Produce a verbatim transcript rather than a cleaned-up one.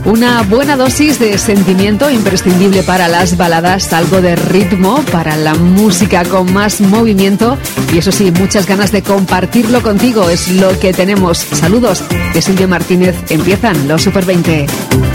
Una buena dosis de sentimiento imprescindible para las baladas, algo de ritmo para la música con más movimiento y eso sí, muchas ganas de compartirlo contigo es lo que tenemos. Saludos de Silvia Martínez, empiezan los Super veinte.